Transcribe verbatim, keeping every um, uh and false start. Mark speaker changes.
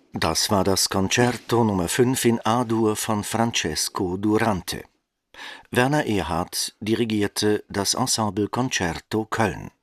Speaker 1: Das war das Concerto Nummer fünf in A-Dur von Francesco Durante. Werner Erhardt dirigierte das Ensemble Concerto Köln.